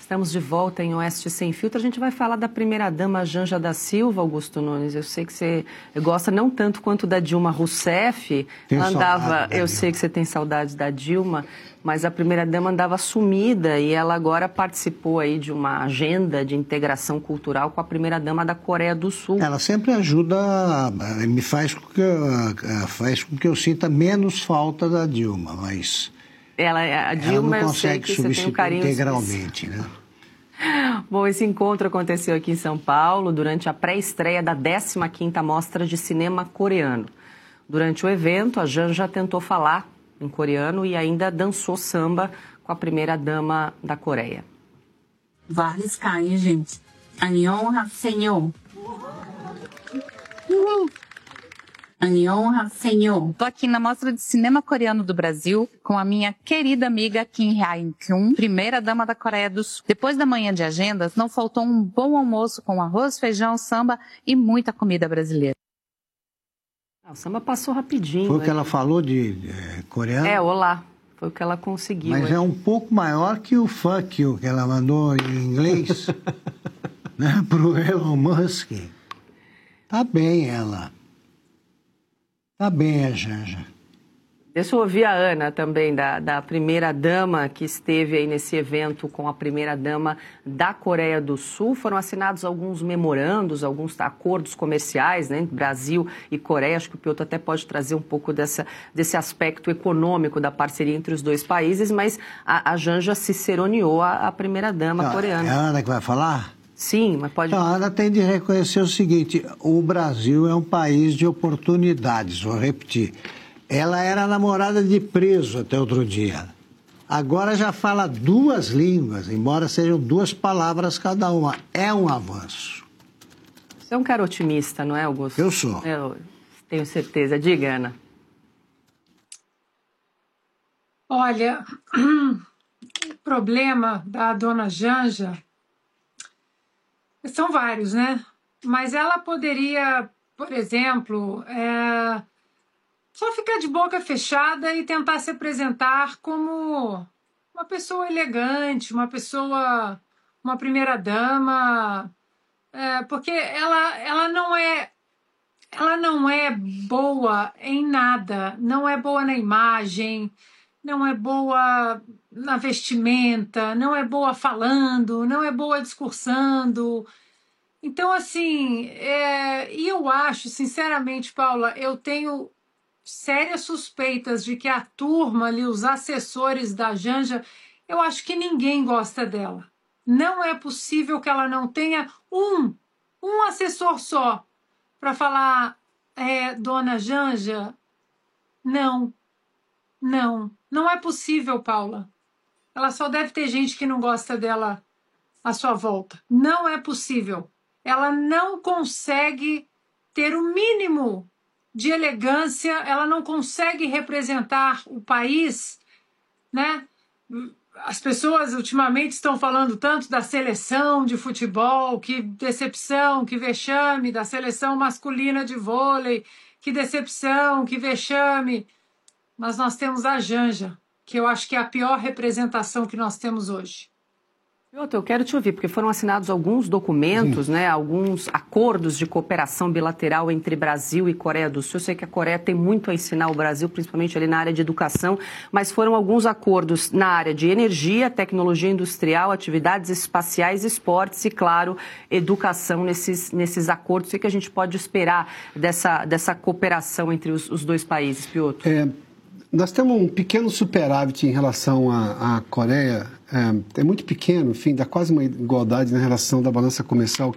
Estamos de volta em Oeste Sem Filtro. A gente vai falar da primeira-dama Janja da Silva, Augusto Nunes. Eu sei que você gosta não tanto quanto da Dilma Rousseff. Ela andava, eu sei que você tem saudades da Dilma, mas a primeira-dama andava sumida e ela agora participou aí de uma agenda de integração cultural com a primeira-dama da Coreia do Sul. Ela sempre ajuda, faz com que eu sinta menos falta da Dilma, mas... A Dilma, ela não consegue substituir integralmente, né? Bom, esse encontro aconteceu aqui em São Paulo durante a pré-estreia da 15ª Mostra de Cinema Coreano. Durante o evento, a Janja tentou falar em coreano e ainda dançou samba com a primeira-dama da Coreia. Vários caem, gente. 안녕하세요. 안녕하세요. Tô aqui na Mostra de Cinema Coreano do Brasil com a minha querida amiga Kim Hae-kyun, primeira-dama da Coreia do Sul. Depois da manhã de agendas, não faltou um bom almoço com arroz, feijão, samba e muita comida brasileira. O samba passou rapidinho. Foi o que ela falou de coreano? Olá. Foi o que ela conseguiu. Mas é um pouco maior que o fuck you que ela mandou em inglês, né, pro Elon Musk. Tá bem ela. Tá bem a Janja. Deixa eu ouvir a Ana também, da primeira-dama que esteve aí nesse evento com a primeira-dama da Coreia do Sul. Foram assinados alguns memorandos, alguns acordos comerciais, né, entre Brasil e Coreia. Acho que o Piotr até pode trazer um pouco desse aspecto econômico da parceria entre os dois países, mas a Janja ciceroneou a primeira-dama coreana. É a Ana que vai falar? Sim, mas pode... A Ana tem de reconhecer o seguinte, o Brasil é um país de oportunidades, vou repetir. Ela era namorada de preso até outro dia. Agora já fala 2 línguas, embora sejam 2 palavras cada uma. É um avanço. Você é um cara otimista, não é, Augusto? Eu sou. Eu tenho certeza. Diga, Ana. Olha, o problema da dona Janja são vários, né? Mas ela poderia, por exemplo, só ficar de boca fechada e tentar se apresentar como uma pessoa elegante, uma primeira-dama, porque ela não é boa em nada, não é boa na imagem, não é boa na vestimenta, não é boa falando, não é boa discursando. Então, assim, e eu acho, sinceramente, Paula, eu tenho sérias suspeitas de que a turma ali, os assessores da Janja, eu acho que ninguém gosta dela. Não é possível que ela não tenha um assessor só para falar, dona Janja, não é possível, Paula. Ela só deve ter gente que não gosta dela à sua volta. Não é possível. Ela não consegue ter o mínimo de elegância, ela não consegue representar o país, né? As pessoas ultimamente estão falando tanto da seleção de futebol, que decepção, que vexame, da seleção masculina de vôlei, que decepção, que vexame. Mas nós temos a Janja, que eu acho que é a pior representação que nós temos hoje. Eu quero te ouvir, porque foram assinados alguns documentos, né, alguns acordos de cooperação bilateral entre Brasil e Coreia do Sul. Eu sei que a Coreia tem muito a ensinar o Brasil, principalmente ali na área de educação, mas foram alguns acordos na área de energia, tecnologia industrial, atividades espaciais, esportes e, claro, educação nesses acordos. O que a gente pode esperar dessa cooperação entre os dois países, Piotr? Nós temos um pequeno superávit em relação à Coreia, é muito pequeno, enfim, dá quase uma igualdade na relação da balança comercial,